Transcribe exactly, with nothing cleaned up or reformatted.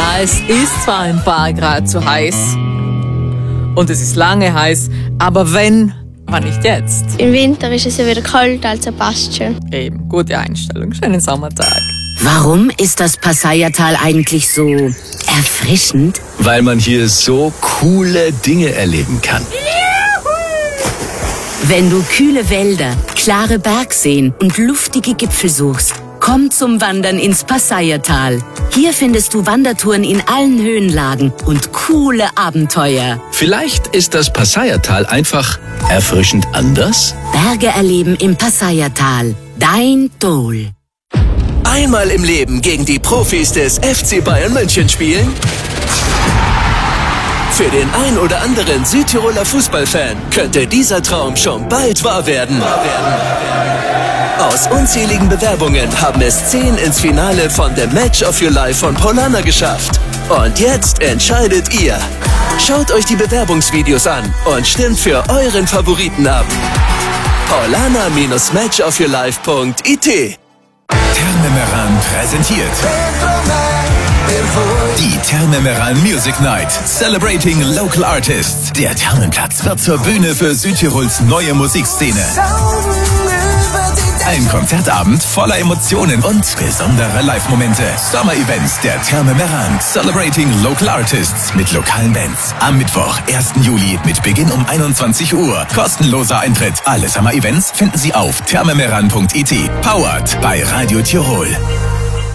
Ja, es ist zwar ein paar Grad zu heiß und es ist lange heiß, aber wenn, wann nicht jetzt? Im Winter ist es ja wieder kalt, also passt schon. Eben, gute Einstellung, schönen Sommertag. Warum ist das Passayertal eigentlich so erfrischend? Weil man hier so coole Dinge erleben kann. Wenn du kühle Wälder, klare Bergseen und luftige Gipfel suchst, komm zum Wandern ins Passayertal. Hier findest du Wandertouren in allen Höhenlagen und coole Abenteuer. Vielleicht ist das Passayertal einfach erfrischend anders? Berge erleben im Passayertal. Dein Dol. Einmal im Leben gegen die Profis des F C Bayern München spielen? Für den ein oder anderen Südtiroler Fußballfan könnte dieser Traum schon bald wahr werden. Aus unzähligen Bewerbungen haben es zehn ins Finale von The Match of Your Life von Paulana geschafft. Und jetzt entscheidet ihr. Schaut euch die Bewerbungsvideos an und stimmt für euren Favoriten ab. paulana Bindestrich match of your life Punkt I T. Therme Meran präsentiert die Therme Meran Music Night, celebrating local artists. Der Thermenplatz wird zur Bühne für Südtirols neue Musikszene. Ein Konzertabend voller Emotionen und besondere Live-Momente. Sommer-Events der Therme Meran, celebrating local artists mit lokalen Bands. Am Mittwoch, ersten Juli mit Beginn um einundzwanzig Uhr. Kostenloser Eintritt. Alle Sommer-Events finden Sie auf thermemeran Punkt I T. Powered bei Radio Tirol.